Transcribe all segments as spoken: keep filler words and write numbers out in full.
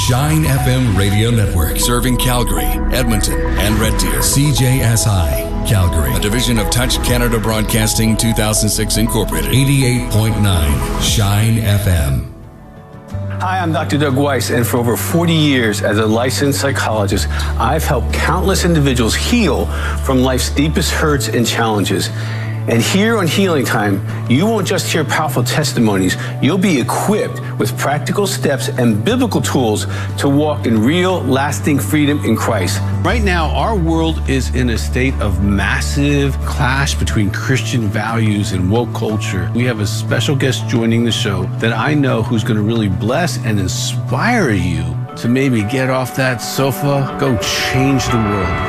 Shine F M Radio Network, serving Calgary, Edmonton, and Red Deer. C J S I, Calgary, a division of Touch Canada Broadcasting two thousand six Incorporated. eighty-eight point nine Shine F M. Hi, I'm Doctor Doug Weiss, and for over forty years as a licensed psychologist, I've helped countless individuals heal from life's deepest hurts and challenges. And here on Healing Time, you won't just hear powerful testimonies, you'll be equipped with practical steps and biblical tools to walk in real, lasting freedom in Christ. Right now, our world is in a state of massive clash between Christian values and woke culture. We have a special guest joining the show that I know who's going to really bless and inspire you to maybe get off that sofa, go change the world.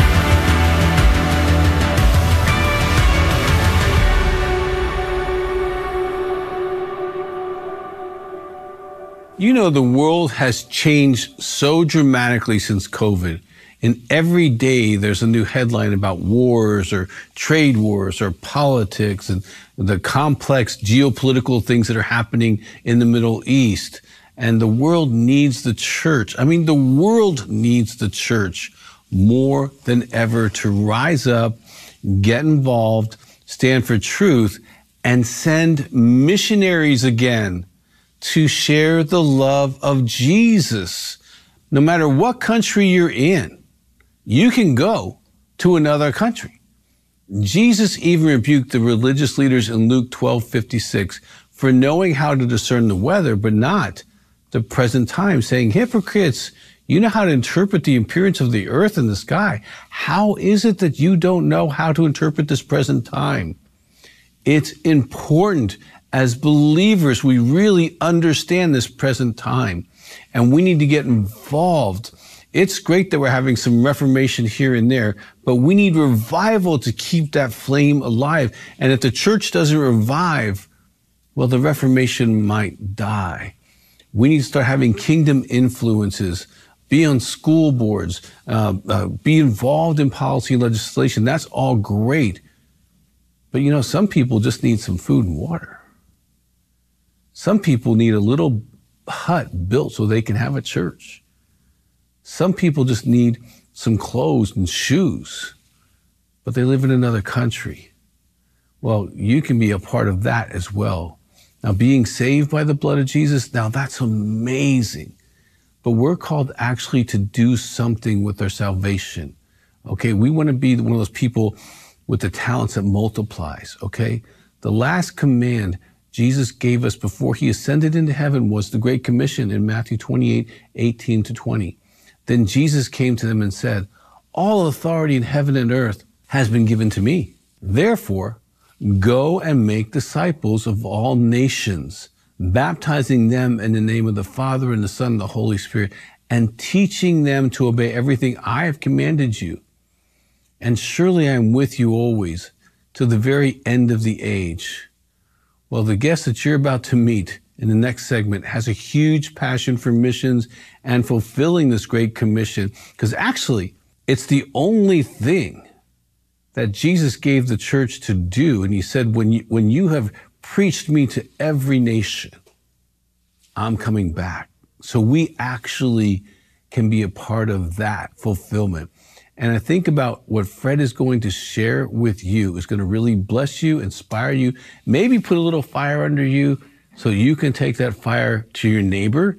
You know, the world has changed so dramatically since COVID. And every day there's a new headline about wars or trade wars or politics and the complex geopolitical things that are happening in the Middle East. And the world needs the church. I mean, the world needs the church more than ever to rise up, get involved, stand for truth, and send missionaries again to share the love of Jesus. No matter what country you're in, you can go to another country. Jesus even rebuked the religious leaders in Luke twelve fifty-six for knowing how to discern the weather, but not the present time, saying, hypocrites, you know how to interpret the appearance of the earth and the sky. How is it that you don't know how to interpret this present time? It's important as believers, we really understand this present time, and we need to get involved. It's great that we're having some reformation here and there, but we need revival to keep that flame alive. And if the church doesn't revive, well, the reformation might die. We need to start having kingdom influences, be on school boards, uh, uh, be involved in policy and legislation. That's all great. But you know, some people just need some food and water. Some people need a little hut built so they can have a church. Some people just need some clothes and shoes, but they live in another country. Well, you can be a part of that as well. Now, being saved by the blood of Jesus, now that's amazing. But we're called actually to do something with our salvation. Okay, we want to be one of those people with the talents that multiplies, okay? The last command Jesus gave us before he ascended into heaven was the Great Commission in Matthew twenty-eight, eighteen to twenty. Then Jesus came to them and said, all authority in heaven and earth has been given to me. Therefore, go and make disciples of all nations, baptizing them in the name of the Father and the Son and the Holy Spirit, and teaching them to obey everything I have commanded you. And surely I am with you always to the very end of the age. Well, the guest that you're about to meet in the next segment has a huge passion for missions and fulfilling this great commission, because actually it's the only thing that Jesus gave the church to do. And he said, when you, when you have preached me to every nation, I'm coming back. So we actually can be a part of that fulfillment. And I think about what Fred is going to share with you is going to really bless you, inspire you, maybe put a little fire under you so you can take that fire to your neighbor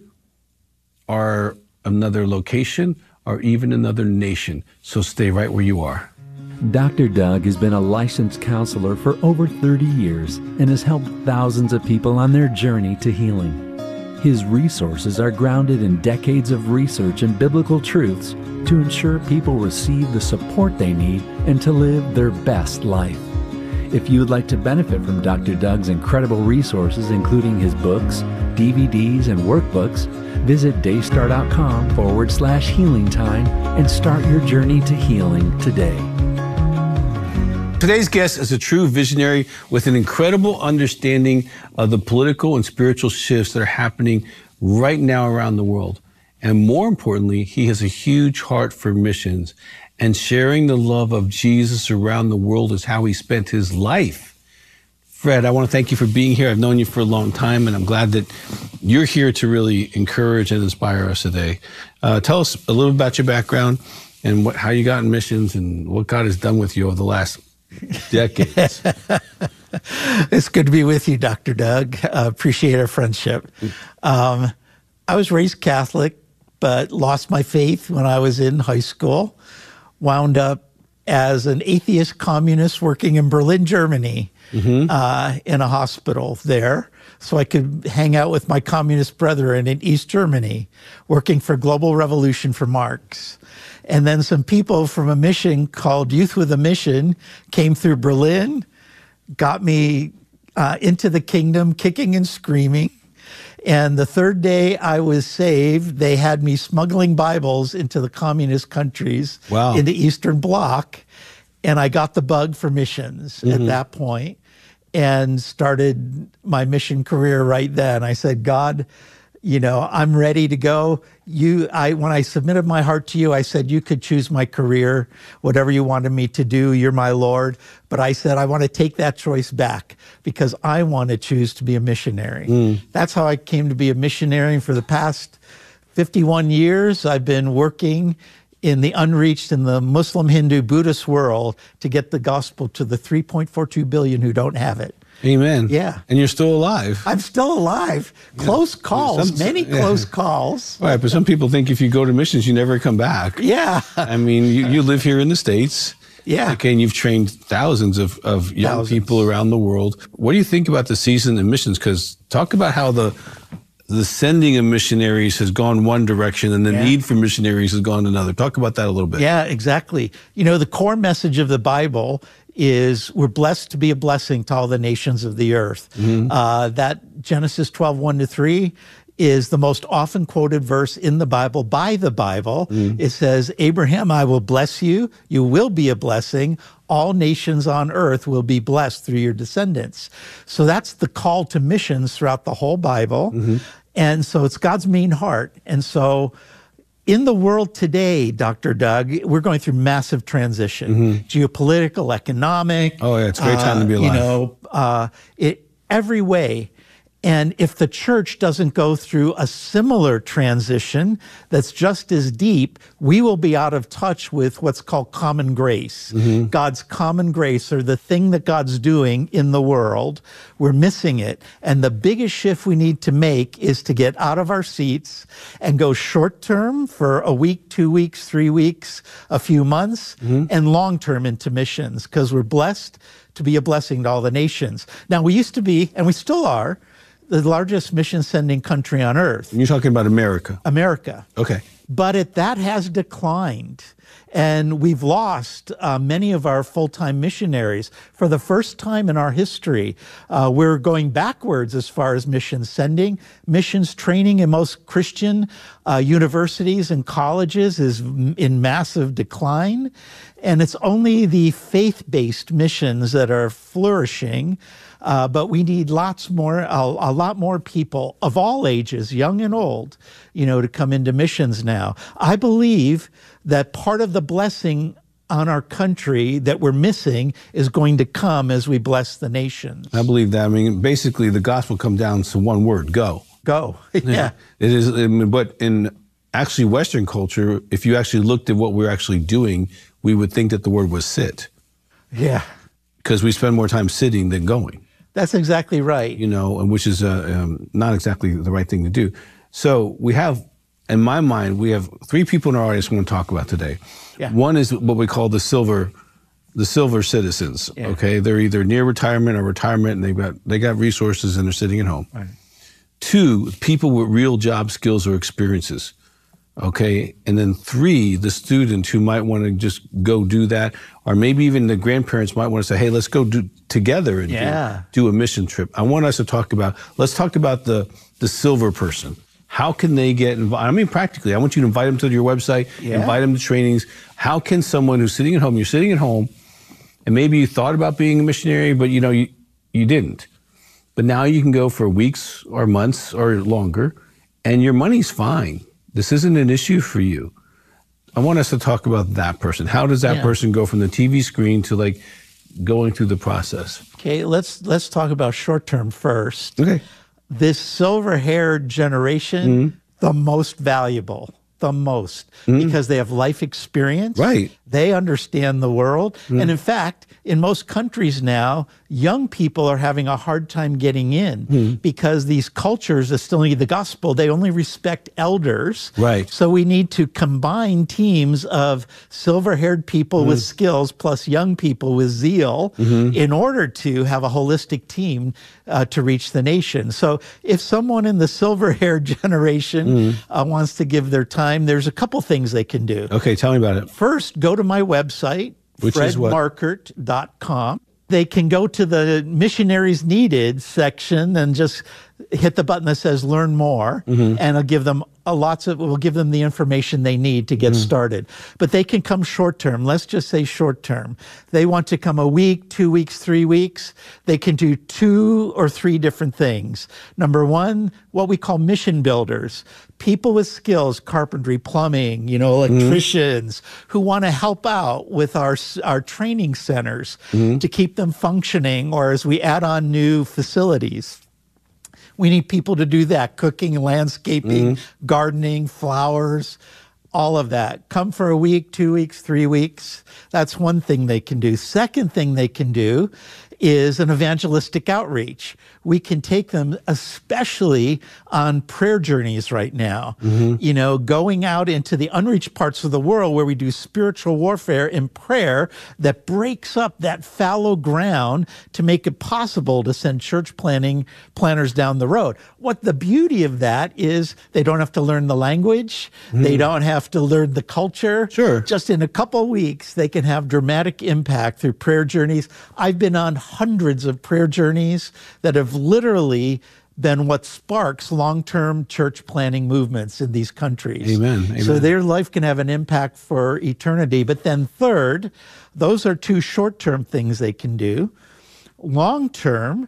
or another location or even another nation. So stay right where you are. Doctor Doug has been a licensed counselor for over thirty years and has helped thousands of people on their journey to healing. His resources are grounded in decades of research and biblical truths to ensure people receive the support they need and to live their best life. If you would like to benefit from Doctor Doug's incredible resources, including his books, D V Ds, and workbooks, visit daystar.com forward slash healing time and start your journey to healing today. Today's guest is a true visionary with an incredible understanding of the political and spiritual shifts that are happening right now around the world. And more importantly, he has a huge heart for missions, and sharing the love of Jesus around the world is how he spent his life Fred, I want to thank you for being here. I've known you for a long time, and I'm glad that you're here to really encourage and inspire us today. Uh, tell us a little about your background and what, how you got in missions and what God has done with you over the last decades. It's good to be with you, Doctor Doug. Uh, appreciate our friendship. Um, I was raised Catholic, but lost my faith when I was in high school. Wound up as an atheist communist working in Berlin, Germany, mm-hmm. uh, in a hospital there, so I could hang out with my communist brethren in East Germany, working for Global Revolution for Marx. And then some people from a mission called Youth with a Mission came through Berlin, got me uh, into the kingdom, kicking and screaming. And the third day I was saved, they had me smuggling Bibles into the communist countries wow. in the Eastern Bloc. And I got the bug for missions mm-hmm. at that point and started my mission career right then. I said, God, you know, I'm ready to go. You, I, when I submitted my heart to you, I said, you could choose my career, whatever you wanted me to do, you're my Lord. But I said, I want to take that choice back because I want to choose to be a missionary. Mm. That's how I came to be a missionary. For the past fifty-one years, I've been working in the unreached, in the Muslim, Hindu, Buddhist world to get the gospel to the three point four two billion who don't have it. Amen. Yeah. And you're still alive. I'm still alive. Yeah. Close calls, some, many yeah. close calls. Right, but some people think if you go to missions, you never come back. Yeah. I mean, you, you live here in the States. Yeah. Okay, and you've trained thousands of, of young thousands. people around the world. What do you think about the season in missions? Because talk about how the the sending of missionaries has gone one direction and the yeah. need for missionaries has gone another. Talk about that a little bit. Yeah, exactly. You know, the core message of the Bible is we're blessed to be a blessing to all the nations of the earth. Mm-hmm. Uh, that Genesis twelve, one to three is the most often quoted verse in the Bible by the Bible. Mm-hmm. It says, Abraham, I will bless you. You will be a blessing. All nations on earth will be blessed through your descendants. So that's the call to missions throughout the whole Bible. Mm-hmm. And so it's God's main heart. And so in the world today, Doctor Doug, we're going through massive transition, mm-hmm. geopolitical, economic. Oh, yeah, it's a great time uh, to be alive. You know, uh, it, every way. And if the church doesn't go through a similar transition that's just as deep, we will be out of touch with what's called common grace. Mm-hmm. God's common grace, or the thing that God's doing in the world. We're missing it. And the biggest shift we need to make is to get out of our seats and go short term for a week, two weeks, three weeks, a few months, mm-hmm. and long term into missions, because we're blessed to be a blessing to all the nations. Now, we used to be, and we still are, the largest mission-sending country on earth. And you're talking about America? America. Okay. But it, that has declined, and we've lost uh, many of our full-time missionaries. For the first time in our history, uh, we're going backwards as far as missions sending. Missions training in most Christian uh, universities and colleges is in massive decline, and it's only the faith-based missions that are flourishing. Uh, but we need lots more, a, a lot more people of all ages, young and old, you know, to come into missions now. I believe that part of the blessing on our country that we're missing is going to come as we bless the nations. I believe that. I mean, basically, the gospel comes down to one word: go. Go. Yeah. It is. I mean, but in actually Western culture, if you actually looked at what we're actually doing, we would think that the word was sit. Yeah. Because we spend more time sitting than going. That's exactly right. You know, and which is uh, um, not exactly the right thing to do. So we have, in my mind, we have three people in our audience we want to talk about today. Yeah. One is what we call the silver, the silver citizens. Yeah. Okay, they're either near retirement or retirement, and they've got they got resources and they're sitting at home. Right. Two, people with real job skills or experiences. Okay, and then three, the student who might want to just go do that, or maybe even the grandparents might want to say, hey, let's go do together and yeah. do, do a mission trip. I want us to talk about, let's talk about the, the silver person. How can they get involved? I mean, practically, I want you to invite them to your website, yeah. invite them to trainings. How can someone who's sitting at home, you're sitting at home, and maybe you thought about being a missionary, but you know, you, you didn't. But now you can go for weeks or months or longer, and your money's fine. This isn't an issue for you. I want us to talk about that person. How does that yeah. person go from the T V screen to like going through the process. Okay, let's let's talk about short term first. Okay. This silver-haired generation, mm-hmm. the most valuable, the most, mm-hmm. because they have life experience. Right. They understand the world. Mm-hmm. And in fact, in most countries now, young people are having a hard time getting in mm-hmm. because these cultures that still need the gospel, they only respect elders. Right. So we need to combine teams of silver-haired people mm-hmm. with skills plus young people with zeal mm-hmm. in order to have a holistic team uh, to reach the nation. So if someone in the silver-haired generation mm-hmm. uh, wants to give their time, there's a couple things they can do. Okay, tell me about it. First, go to my website, Which fred is what? markert dot com. They can go to the Missionaries Needed section and just hit the button that says Learn More, mm-hmm. and it'll give them a lots of, will give them the information they need to get mm-hmm. started. But they can come short term. Let's just say short term. They want to come a week, two weeks, three weeks. They can do two or three different things. Number one, what we call mission builders. People with skills, carpentry, plumbing, you know, electricians, mm-hmm. who want to help out with our our training centers mm-hmm. to keep them functioning, or as we add on new facilities. We need people to do that, cooking, landscaping, mm-hmm. gardening, flowers, all of that. Come for a week, two weeks, three weeks. That's one thing they can do. Second thing they can do is an evangelistic outreach. We can take them, especially on prayer journeys right now, mm-hmm. you know, going out into the unreached parts of the world where we do spiritual warfare in prayer that breaks up that fallow ground to make it possible to send church planning planners down the road. What the beauty of that is they don't have to learn the language. Mm-hmm. They don't have to learn the culture. Sure. Just in a couple of weeks, they can have dramatic impact through prayer journeys. I've been on hundreds of prayer journeys that have literally been what sparks long-term church planning movements in these countries. Amen. Amen. So their life can have an impact for eternity. But then third, those are two short-term things they can do. Long-term,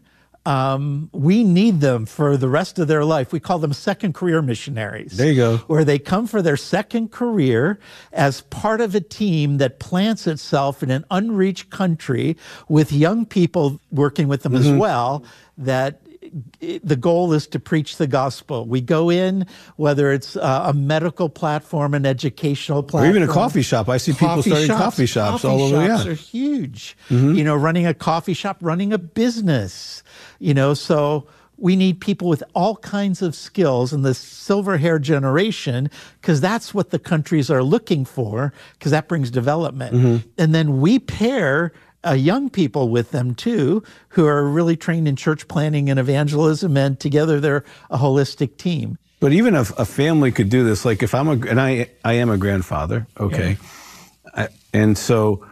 Um, we need them for the rest of their life. We call them second career missionaries. There you go. Where they come for their second career as part of a team that plants itself in an unreached country with young people working with them mm-hmm. as well, that the goal is to preach the gospel. We go in, whether it's uh, a medical platform, an educational platform. Or even a coffee shop. I see people coffee starting shops. coffee shops coffee all over. Coffee shops yeah. are huge. Mm-hmm. You know, running a coffee shop, running a business. You know, so we need people with all kinds of skills in this silver-haired generation, because that's what the countries are looking for, because that brings development. Mm-hmm. And then we pair uh, young people with them too, who are really trained in church planning and evangelism, and together they're a holistic team. But even a, a family could do this. Like if I'm a, and I, I am a grandfather, okay? Yeah. I, and so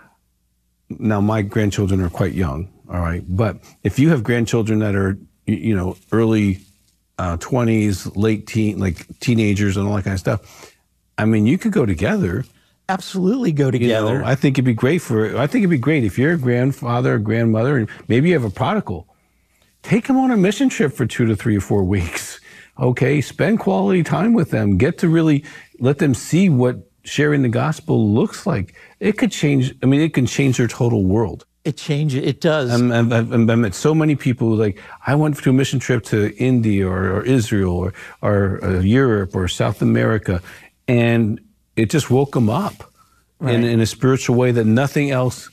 now my grandchildren are quite young, all right? But if you have grandchildren that are, you know, early uh, twenties, late teen, like teenagers and all that kind of stuff, I mean, you could go together. Absolutely go together. You know, I think it'd be great for, I think it'd be great if you're a grandfather or grandmother and maybe you have a prodigal, take them on a mission trip for two to three or four weeks. Okay, spend quality time with them. Get to really let them see what sharing the gospel looks like. It could change, I mean, it can change their total world. It changes, it does. I'm, I've, I've, I've met so many people who like, I went to a mission trip to India or, or Israel or, or uh, Europe or South America, and it just woke them up right. in, in a spiritual way that nothing else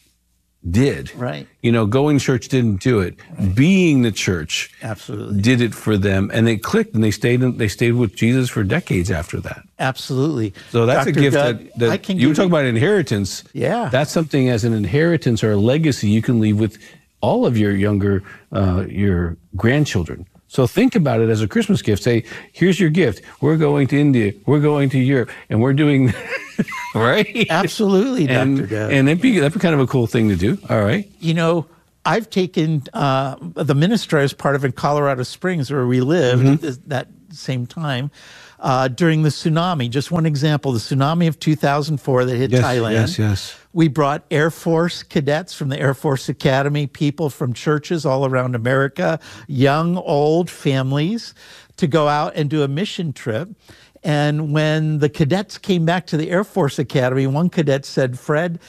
did. Right. You know, going to church didn't do it. Right. Being the church absolutely did it for them, and they clicked and they stayed in, they stayed with Jesus for decades after that. Absolutely. So that's Doctor a gift Doug, that, that I can you were give talking you, about inheritance. Yeah. That's something as an inheritance or a legacy you can leave with all of your younger, uh, your grandchildren. So think about it as a Christmas gift. Say, here's your gift. We're going to India. We're going to Europe. And we're doing, right? Absolutely, and, Doctor Doug. And that'd be, that'd be kind of a cool thing to do. All right. You know, I've taken uh, the ministry as part of in Colorado Springs, where we lived mm-hmm. at that same time, uh, during the tsunami. Just one example, the tsunami of two thousand four that hit yes, Thailand. Yes, yes. We brought Air Force cadets from the Air Force Academy, people from churches all around America, young, old families, to go out and do a mission trip. And when the cadets came back to the Air Force Academy, one cadet said, Fred,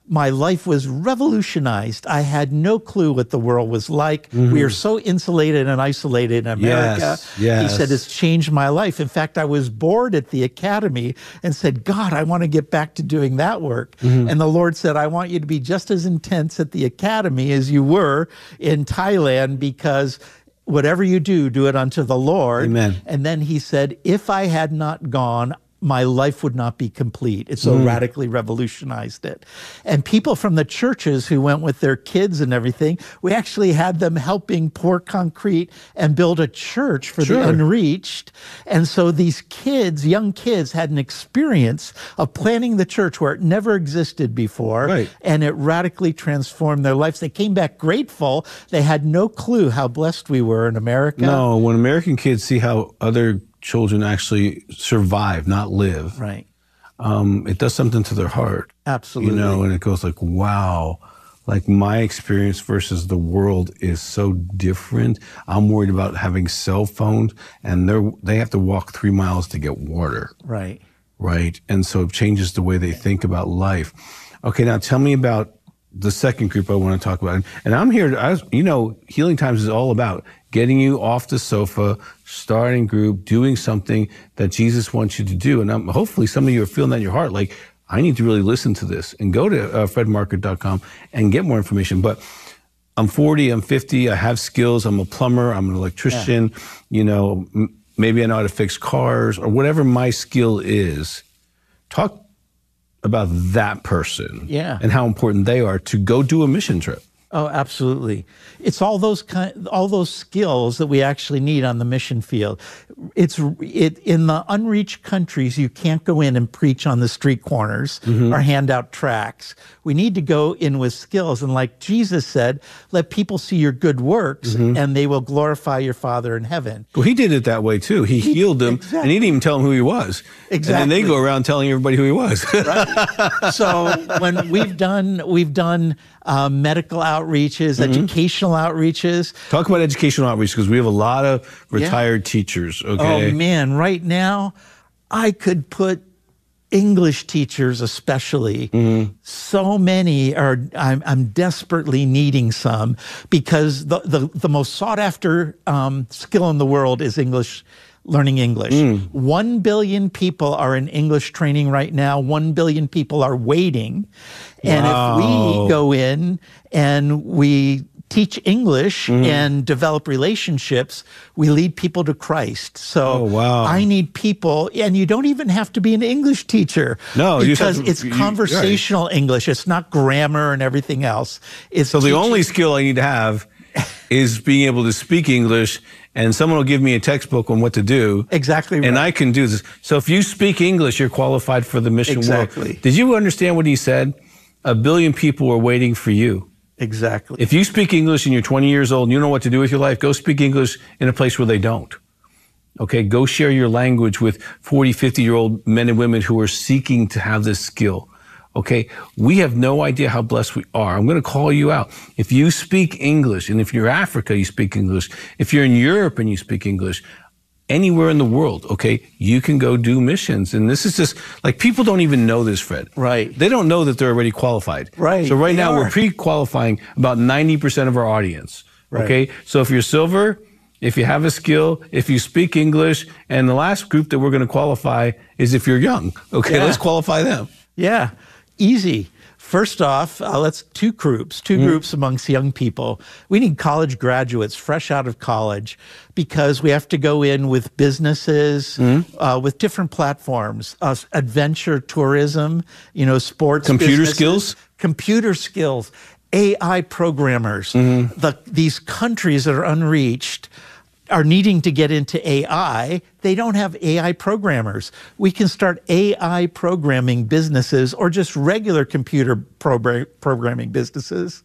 my life was revolutionized. I had no clue what the world was like. Mm-hmm. We are so insulated and isolated in America. Yes, yes. He said, it's changed my life. In fact, I was bored at the academy and said, God, I want to get back to doing that work. Mm-hmm. And the Lord said, I want you to be just as intense at the academy as you were in Thailand, because whatever you do, do it unto the Lord. Amen. And then he said, if I had not gone, my life would not be complete. It so mm. radically revolutionized it. And people from the churches who went with their kids and everything, we actually had them helping pour concrete and build a church for sure. the unreached. And so these kids, young kids, had an experience of planning the church where it never existed before. Right. And it radically transformed their lives. They came back grateful. They had no clue how blessed we were in America. No, when American kids see how other children actually survive, not live. Right. Um, it does something to their heart. Absolutely. You know, and it goes like, wow, like my experience versus the world is so different. I'm worried about having cell phones, and they're, they have to walk three miles to get water. Right. Right. And so it changes the way they think about life. Okay, now tell me about the second group I want to talk about. And I'm here to, I, you know, Healing Times is all about getting you off the sofa, starting group, doing something that Jesus wants you to do. And I'm, hopefully some of you are feeling that in your heart, like, I need to really listen to this, and go to uh, fred market dot com and get more information. But I'm forty, I'm fifty, I have skills, I'm a plumber, I'm an electrician, yeah. you know, m- maybe I know how to fix cars, or whatever my skill is. Talk about that person yeah. and how important they are to go do a mission trip. Oh, absolutely. It's all those kind, all those skills that we actually need on the mission field. It's it in the unreached countries. You can't go in and preach on the street corners mm-hmm. or hand out tracts. We need to go in with skills, and like Jesus said, let people see your good works, mm-hmm. and they will glorify your Father in heaven. Well, he did it that way too. He, he healed them, exactly. and he didn't even tell them who he was. Exactly. And then they go around telling everybody who he was. Right. So when we've done we've done uh, medical outreaches, mm-hmm. educational outreaches. Talk about educational outreach, because we have a lot of retired yeah. teachers. Okay. Oh man, right now I could put English teachers especially. Mm-hmm. So many are, I'm, I'm desperately needing some, because the, the, the most sought after um, skill in the world is English, learning English. Mm. One billion people are in English training right now. One billion people are waiting. And wow. if we go in and we teach English mm. and develop relationships, we lead people to Christ. So oh, wow. I need people, and you don't even have to be an English teacher. No, because you to, it's you, conversational right. English. It's not grammar and everything else. It's so the teaching. only skill I need to have is being able to speak English, and someone will give me a textbook on what to do. Exactly right. And I can do this. So if you speak English, you're qualified for the mission exactly. world. Did you understand what he said? A billion people are waiting for you. Exactly. If you speak English and you're twenty years old and you know what to do with your life, go speak English in a place where they don't. Okay, go share your language with forty, fifty-year-old men and women who are seeking to have this skill. Okay, we have no idea how blessed we are. I'm going to call you out. If you speak English, and if you're Africa, you speak English. If you're in Europe and you speak English, anywhere in the world, okay, you can go do missions. And this is just, like, people don't even know this, Fred. Right. They don't know that they're already qualified. Right. So right they now are. we're pre-qualifying about ninety percent of our audience. Right. Okay, so if you're silver, if you have a skill, if you speak English, and the last group that we're going to qualify is if you're young. Okay, yeah. Let's qualify them. Yeah. Easy. First off, uh, let's two groups, two mm. groups amongst young people. We need college graduates fresh out of college, because we have to go in with businesses, mm. uh, with different platforms, uh, adventure tourism, you know, sports, computer businesses, skills, computer skills, A I programmers. Mm. The, these countries that are unreached are needing to get into A I. They don't have A I programmers. We can start A I programming businesses, or just regular computer program programming businesses.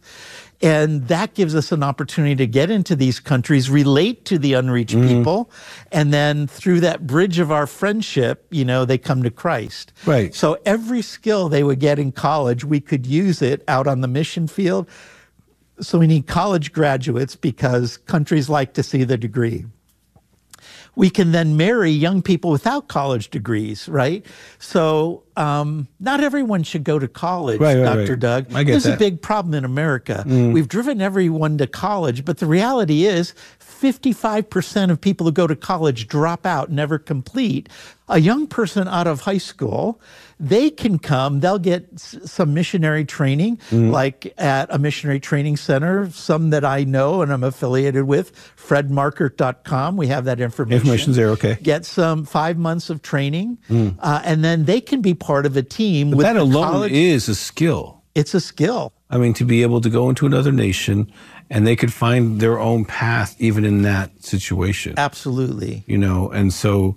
And that gives us an opportunity to get into these countries, relate to the unreached mm. people, and then through that bridge of our friendship, you know, they come to Christ. Right. So every skill they would get in college, we could use it out on the mission field. So we need college graduates, because countries like to see the degree. we can then marry young people without college degrees, right? So um, not everyone should go to college, right, right, Doctor right. Doug. I get This that. is a big problem in America. Mm. We've driven everyone to college, but the reality is fifty-five percent of people who go to college drop out, never complete. A young person out of high school, they can come, they'll get s- some missionary training, mm. like at a missionary training center, some that I know and I'm affiliated with, fred markert dot com. We have that information. Information's there, okay. Get some five months of training, mm. uh, and then they can be part of a team. But with that alone college. is a skill. It's a skill. I mean, to be able to go into another nation and they could find their own path even in that situation. Absolutely. You know, and so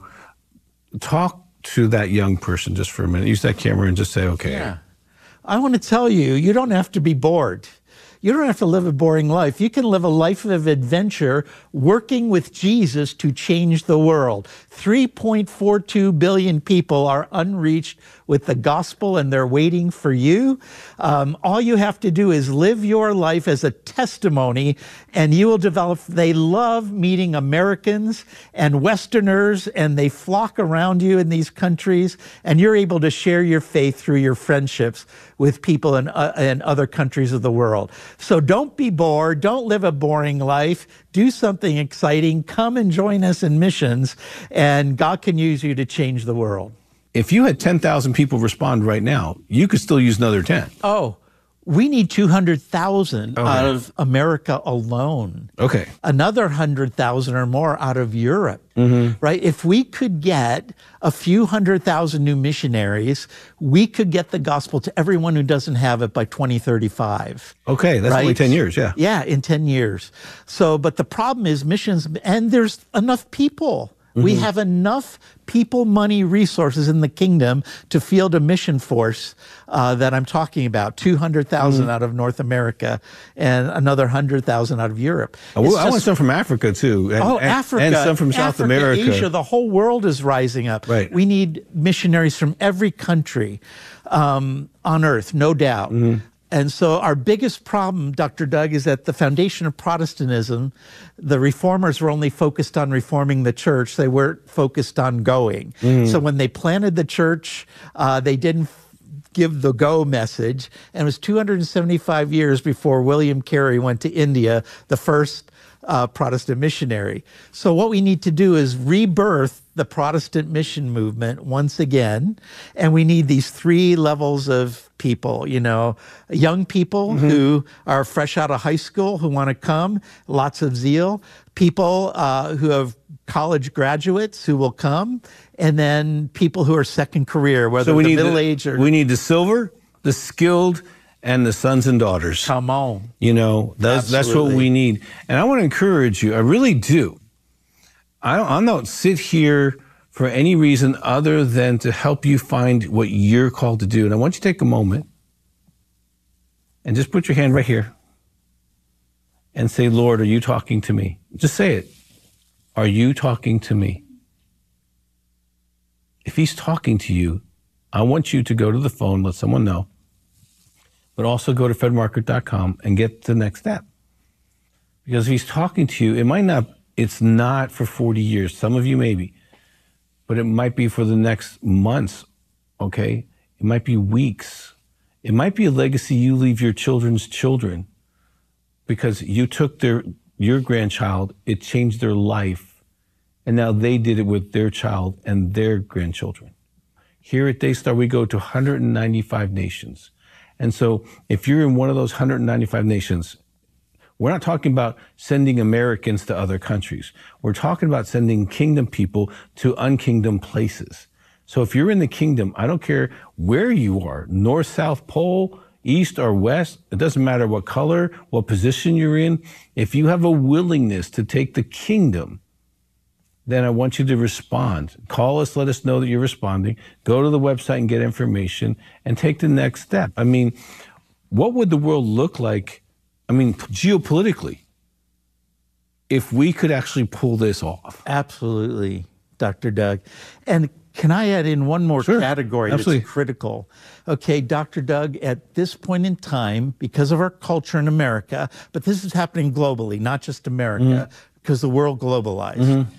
talk to that young person just for a minute. Use that camera and just say, okay. Yeah. I want to tell you, you don't have to be bored. You don't have to live a boring life. You can live a life of adventure working with Jesus to change the world. three point four two billion people are unreached with the gospel, and they're waiting for you. Um, all you have to do is live your life as a testimony, and you will develop. They love meeting Americans and Westerners, and they flock around you in these countries, and you're able to share your faith through your friendships with people in, uh, in other countries of the world. So don't be bored. Don't live a boring life. Do something exciting. Come and join us in missions, and God can use you to change the world. If you had ten thousand people respond right now, you could still use another ten. Oh, we need two hundred thousand Okay. out of America alone. Okay. Another one hundred thousand or more out of Europe, Mm-hmm. right? If we could get a few hundred thousand new missionaries, we could get the gospel to everyone who doesn't have it by twenty thirty-five. Okay, that's right? only ten years, yeah. Yeah, in ten years. So, but the problem is missions, and there's enough people. We have enough people, money, resources in the kingdom to field a mission force uh, that I'm talking about, two hundred thousand mm-hmm. out of North America and another one hundred thousand out of Europe. I, will, It's I just- want some from Africa, too. And, Oh, and, Africa. And some from South Africa, America. Asia, the whole world is rising up. Right. We need missionaries from every country um, on earth, no doubt. Mm-hmm. And so our biggest problem, Doctor Doug, is that the foundation of Protestantism, the reformers were only focused on reforming the church. They weren't focused on going. Mm-hmm. So when they planted the church, uh, they didn't give the go message. And it was two hundred seventy-five years before William Carey went to India, the first uh, Protestant missionary. So what we need to do is rebirth the Protestant mission movement once again. And we need these three levels of people, you know, young people mm-hmm. who are fresh out of high school, who want to come, lots of zeal, people uh, who have college graduates who will come, and then people who are second career, whether so we the need middle the, age or... We need the silver, the skilled, and the sons and daughters. Come on. You know, that's, that's what we need. And I want to encourage you, I really do. I don't, I don't sit here for any reason other than to help you find what you're called to do. And I want you to take a moment and just put your hand right here and say, Lord, are you talking to me? Just say it. Are you talking to me? If he's talking to you, I want you to go to the phone, let someone know, but also go to fred markert dot com and get the next step. Because if he's talking to you, it might not, it's not for forty years. Some of you maybe, but it might be for the next months, okay? It might be weeks. It might be a legacy you leave your children's children because you took their your grandchild, it changed their life, and now they did it with their child and their grandchildren. Here at Daystar, we go to one hundred ninety-five nations. And so if you're in one of those one hundred ninety-five nations, we're not talking about sending Americans to other countries. We're talking about sending kingdom people to unkingdom places. So if you're in the kingdom, I don't care where you are, north, south pole, east or west, it doesn't matter what color, what position you're in. If you have a willingness to take the kingdom, then I want you to respond. Call us, let us know that you're responding. Go to the website and get information and take the next step. I mean, what would the world look like, I mean, geopolitically, if we could actually pull this off? Absolutely, Doctor Doug. And can I add in one more Sure, category absolutely. that's critical? Okay, Doctor Doug, at this point in time, because of our culture in America, but this is happening globally, not just America, because the world globalized. Mm-hmm.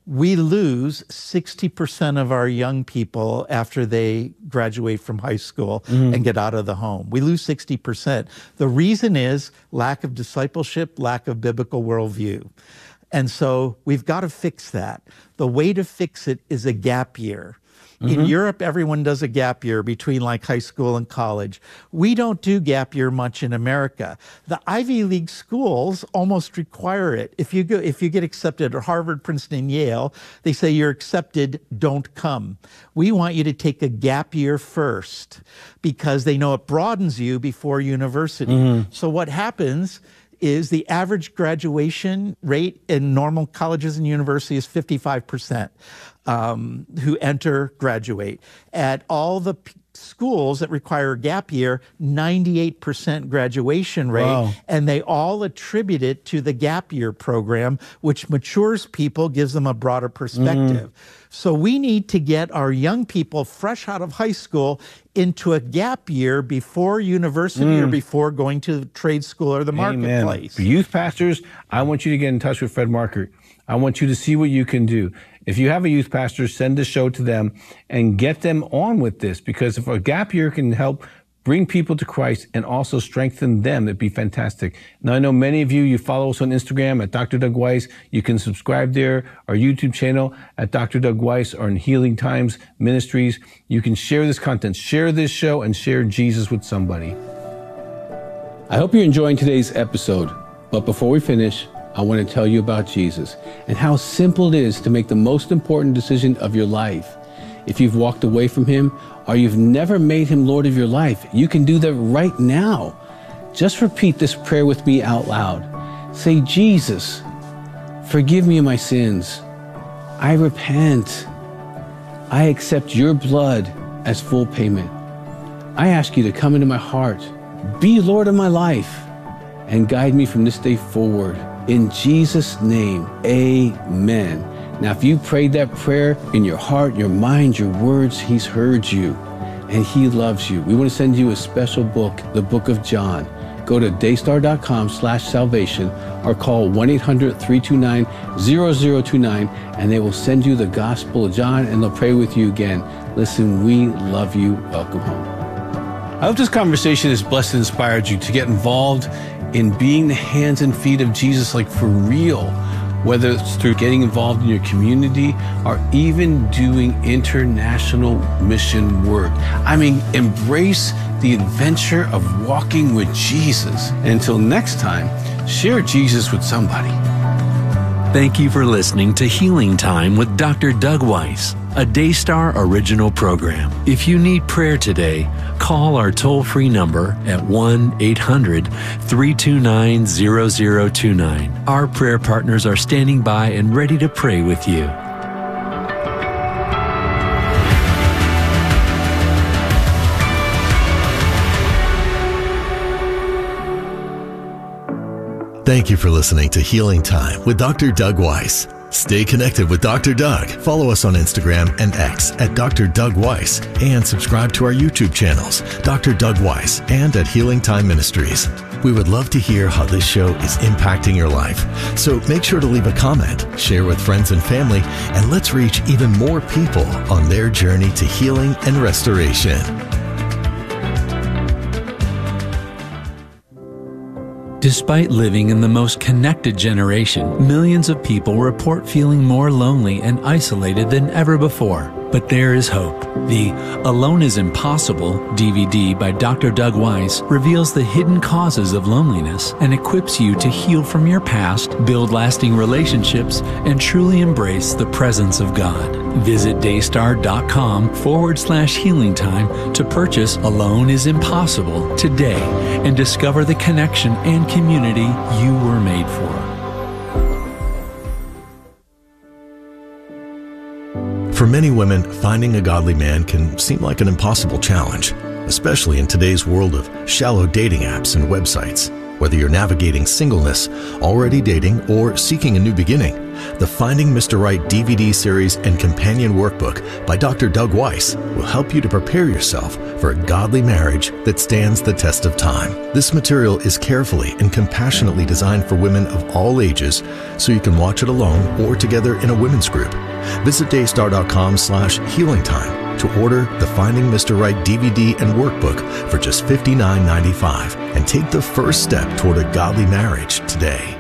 we lose sixty percent of our young people after they graduate from high school mm. and get out of the home. We lose sixty percent. The reason is lack of discipleship, lack of biblical worldview. And so we've got to fix that. The way to fix it is a gap year. Mm-hmm. In Europe, everyone does a gap year between like high school and college. We don't do gap year much in America. The Ivy League schools almost require it. If you go, if you get accepted at Harvard, Princeton, Yale, they say you're accepted, don't come. We want you to take a gap year first because they know it broadens you before university. Mm-hmm. So what happens is the average graduation rate in normal colleges and universities is fifty-five percent um, who enter, graduate. At all the p- schools that require a gap year, ninety-eight percent graduation rate, wow. and they all attribute it to the gap year program, which matures people, gives them a broader perspective. Mm. So we need to get our young people fresh out of high school into a gap year before university mm. or before going to the trade school or the Amen. marketplace. For youth pastors, I want you to get in touch with Fred Markert. I want you to see what you can do. If you have a youth pastor, send the show to them and get them on with this, because if a gap year can help bring people to Christ and also strengthen them, it'd be fantastic. Now, I know many of you, you follow us on Instagram at Doctor Doug Weiss. You can subscribe there, our YouTube channel at Doctor Doug Weiss, or in Healing Times Ministries. You can share this content, share this show, and share Jesus with somebody. I hope you're enjoying today's episode, but before we finish, I want to tell you about Jesus and how simple it is to make the most important decision of your life. If you've walked away from him or you've never made him Lord of your life, you can do that right now. Just repeat this prayer with me out loud. Say, Jesus, forgive me of my sins. I repent. I accept your blood as full payment. I ask you to come into my heart, be Lord of my life, and guide me from this day forward. In Jesus' name, amen. Now, if you prayed that prayer in your heart, your mind, your words, he's heard you and he loves you. We want to send you a special book, the Book of John. Go to daystar.com slash salvation or call one eight hundred, three two nine, zero zero two nine and they will send you the Gospel of John and they'll pray with you again. Listen, we love you. Welcome home. I hope this conversation has blessed and inspired you to get involved in being the hands and feet of Jesus, like for real, whether it's through getting involved in your community or even doing international mission work. I mean, embrace the adventure of walking with Jesus. And until next time, share Jesus with somebody. Thank you for listening to Healing Time with Doctor Doug Weiss, a Daystar original program. If you need prayer today, call our toll-free number at one eight hundred, three two nine, zero zero two nine. Our prayer partners are standing by and ready to pray with you. Thank you for listening to Healing Time with Doctor Doug Weiss. Stay connected with Doctor Doug. Follow us on Instagram and X at Doctor Doug Weiss and subscribe to our YouTube channels, Doctor Doug Weiss and at Healing Time Ministries. We would love to hear how this show is impacting your life. So make sure to leave a comment, share with friends and family, and let's reach even more people on their journey to healing and restoration. Despite living in the most connected generation, millions of people report feeling more lonely and isolated than ever before. But there is hope. The Alone is Impossible D V D by Doctor Doug Weiss reveals the hidden causes of loneliness and equips you to heal from your past, build lasting relationships, and truly embrace the presence of God. Visit daystar.com forward slash healing time to purchase Alone is Impossible today and discover the connection and community you were made for. For many women, finding a godly man can seem like an impossible challenge, especially in today's world of shallow dating apps and websites. Whether you're navigating singleness, already dating, or seeking a new beginning, The Finding Mister Right D V D series and companion workbook by Doctor Doug Weiss will help you to prepare yourself for a godly marriage that stands the test of time. This material is carefully and compassionately designed for women of all ages, so you can watch it alone or together in a women's group. Visit daystar.com slash healing time to order the Finding Mister Right D V D and workbook for just fifty-nine ninety-five and take the first step toward a godly marriage today.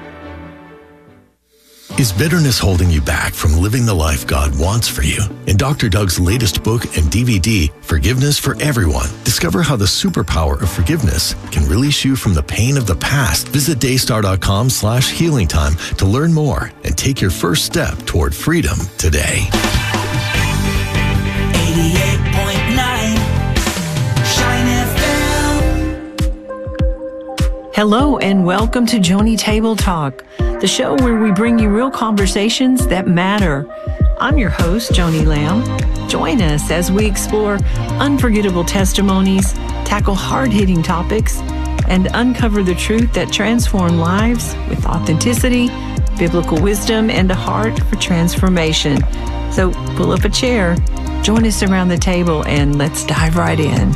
Is bitterness holding you back from living the life God wants for you? In Doctor Doug's latest book and D V D, Forgiveness for Everyone, discover how the superpower of forgiveness can release you from the pain of the past. Visit daystar.com slash healing time to learn more and take your first step toward freedom today. eighty-eight point nine Shine F M. Hello and welcome to Joni Table Talk, the show where we bring you real conversations that matter. I'm your host, Joni Lamb. Join us as we explore unforgettable testimonies, tackle hard-hitting topics, and uncover the truth that transform lives with authenticity, biblical wisdom, and a heart for transformation. So pull up a chair, join us around the table, and let's dive right in.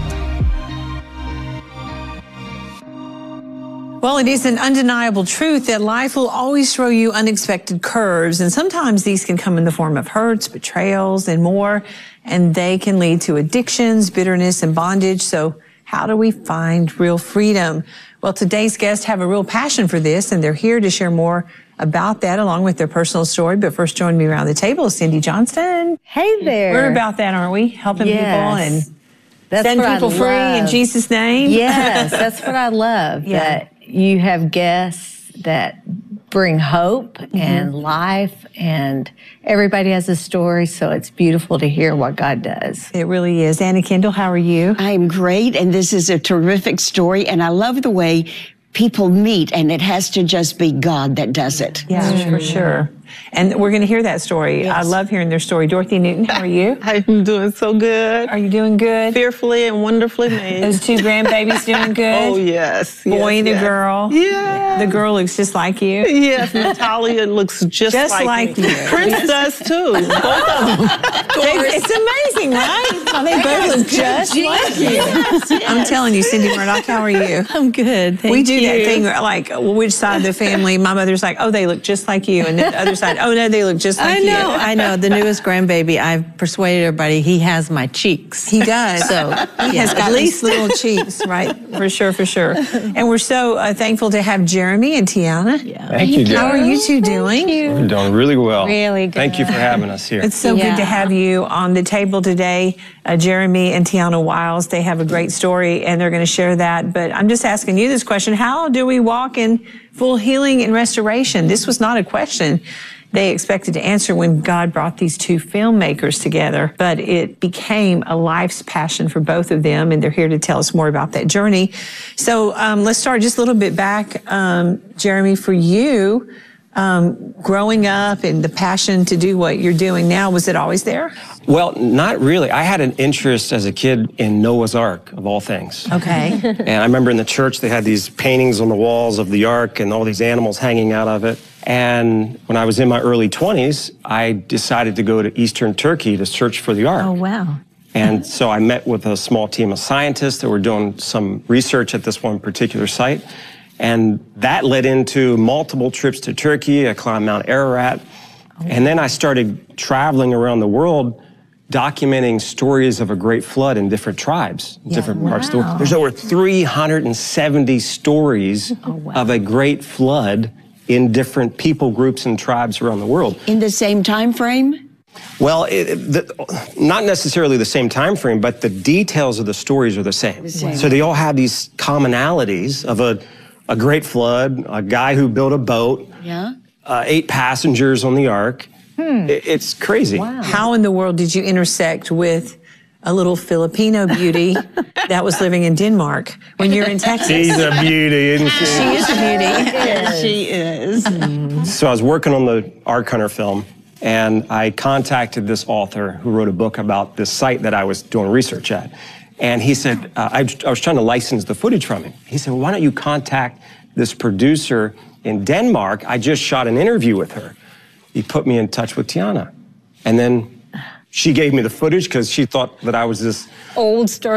Well, it is an undeniable truth that life will always throw you unexpected curves, and sometimes these can come in the form of hurts, betrayals, and more, and they can lead to addictions, bitterness, and bondage. So how do we find real freedom? Well, today's guests have a real passion for this, and they're here to share more about that along with their personal story. But first, joining me around the table is Cindy Johnston. Hey there. We're about that, aren't we? Helping yes. people and that's setting what people I free love. in Jesus' name. Yes, that's what I love. Yeah. That you have guests that bring hope mm-hmm. and life, and everybody has a story, so it's beautiful to hear what God does. It really is. Anna Kendall, how are you? I'm great, and this is a terrific story, and I love the way people meet, and it has to just be God that does it. Yeah, mm-hmm. for sure. And we're going to hear that story. Yes. I love hearing their story. Dorothy Newton, how are you? I'm doing so good. Are you doing good? Fearfully and wonderfully made. Those two grandbabies doing good? Oh, yes. Boy yes, and a yes. girl? Yeah. The girl looks just like you? Yes, Natalia looks just, just like, like me. you. Prince does too. Both of them. They, it's amazing, right? How they both look just like you. Yes, yes. I'm telling you, Cindy Murdoch, how are you? I'm good. Thank we do you. that thing like, which side of the family? My mother's like, oh, they look just like you. And the other side, oh, no, they look just like I you. know, I know. The newest grandbaby, I've persuaded everybody he has my cheeks. He does. So he yeah, has got at least little cheeks, right? For sure, for sure. And we're so uh, thankful to have Jeremy and Tiana. Yeah. Thank you, guys. How are you two doing? We're doing really well. Really good. Thank you for having us here. It's so Yeah. good to have you on the table today. Uh, Jeremy and Tiana Wiles, they have a great story, and they're going to share that. But I'm just asking you this question. How do we walk in full healing and restoration? This was not a question they expected to answer when God brought these two filmmakers together, but it became a life's passion for both of them, and they're here to tell us more about that journey. So um, let's start just a little bit back. Um, Jeremy, for you, um, growing up and the passion to do what you're doing now, was it always there? Well, not really. I had an interest as a kid in Noah's Ark, of all things. Okay. And I remember in the church they had these paintings on the walls of the Ark and all these animals hanging out of it. And when I was in my early twenties, I decided to go to Eastern Turkey to search for the Ark. Oh, wow. And so I met with a small team of scientists that were doing some research at this one particular site. And that led into multiple trips to Turkey. I climbed Mount Ararat. Oh. And then I started traveling around the world documenting stories of a great flood in different tribes, Yeah, different wow. parts of the world. There's over three hundred seventy stories oh, wow. of a great flood in different people groups and tribes around the world. In the same time frame? Well, it, the, not necessarily the same time frame, but the details of the stories are the same. The same. So they all have these commonalities of a, a great flood, a guy who built a boat, Yeah. uh, eight passengers on the Ark. Hmm. It, it's crazy. Wow. How in the world did you intersect with a little Filipino beauty that was living in Denmark when you're in Texas? She's a beauty, isn't she? She is a beauty. Yes, she is. So I was working on the Ark Hunter film, and I contacted this author who wrote a book about this site that I was doing research at. And he said, uh, I, I was trying to license the footage from him. He said, well, why don't you contact this producer in Denmark? I just shot an interview with her. he put me in touch with Tiana. And then she gave me the footage because she thought that I was this Old star